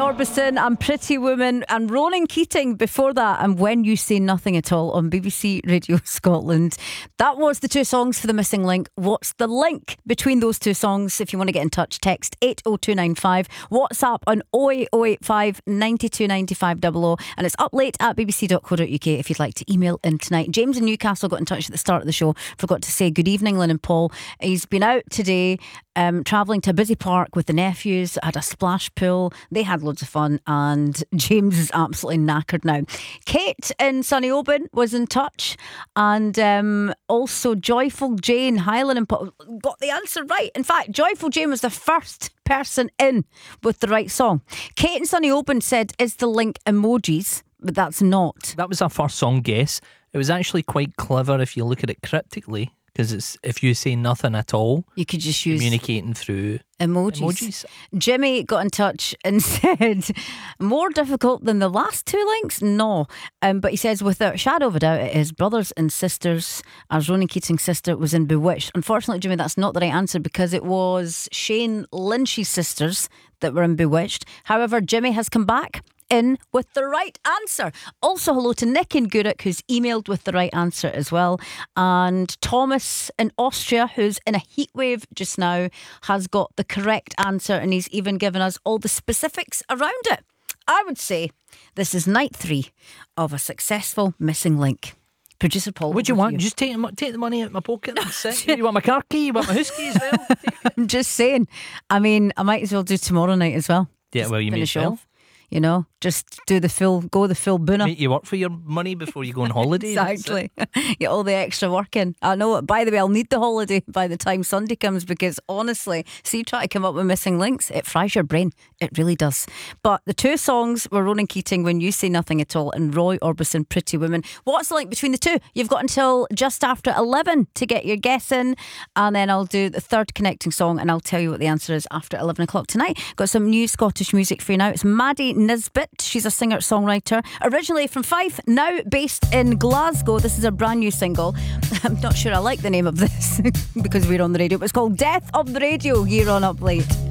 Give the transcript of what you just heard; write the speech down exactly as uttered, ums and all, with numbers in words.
Orbison and Pretty Woman, and Ronan Keating before that, and When You Say Nothing at All on B B C Radio Scotland. That was the two songs for The Missing Link. What's the link between those two songs? If you want to get in touch, text eight oh two nine five, WhatsApp on oh eight oh eight five, nine two nine five double oh, and it's up late at b b c dot co dot u k if you'd like to email in tonight. James in Newcastle got in touch at the start of the show. Forgot to say good evening, Lynn and Paul. He's been out today um, travelling to a busy park with the nephews, had a splash pool. They had loads of fun, and James is absolutely knackered now. Kate in Sunny Oban was in touch, and um, also Joyful Jane, Highland and Paul, got the answer right. In fact, Joyful Jane was the first person in with the right song. Kate in Sunny Oban said, is the link emojis? But that's not. That was our first song guess. It was actually quite clever if you look at it cryptically, because it's if you say nothing at all, you could just use communicating through emojis. emojis. Jimmy got in touch and said, more difficult than the last two links? No. Um, but he says, without a shadow of a doubt, it is brothers and sisters, as Ronan Keating's sister was in Bewitched. Unfortunately, Jimmy, that's not the right answer, because it was Shane Lynch's sisters that were in Bewitched. However, Jimmy has come back in with the right answer. Also hello to Nick in Guruk, who's emailed with the right answer as well, and Thomas in Austria, who's in a heatwave just now, has got the correct answer, and he's even given us all the specifics around it. I would say this is night three of a successful Missing Link. Producer Paul, what do you want? You. Just take, take the money out of my pocket and sit. You want my car key? You want my house key as well? I'm just saying. I mean, I might as well do tomorrow night as well. Yeah, just well, you may as well. You know, just do the full, go the full boona. Make you work for your money before you go on holiday. Exactly. Get all the extra work in. I know, by the way, I'll need the holiday by the time Sunday comes, because honestly, see, try to come up with missing links, it fries your brain. It really does. But the two songs were Ronan Keating, When You Say Nothing at All, and Roy Orbison, Pretty Woman. What's the link between the two? You've got until just after eleven to get your guess in, and then I'll do the third connecting song, and I'll tell you what the answer is after eleven o'clock tonight. Got some new Scottish music for you now. It's Maddie Nisbet. She's a singer-songwriter, originally from Fife, now based in Glasgow. This is a brand new single. I'm not sure I like the name of this because we're on the radio, but it's called Death of the Radio here on Up Late.